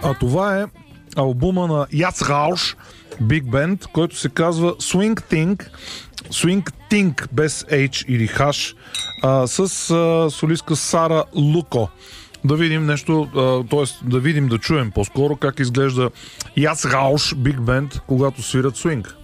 А това е албума на Яц Рауш Big Band, който се казва Swing Think без H или H, с солистка Сара Луко. Да видим нещо, т.е. да чуем по-скоро как изглежда Яц Рауш Big Band, когато свират свинг.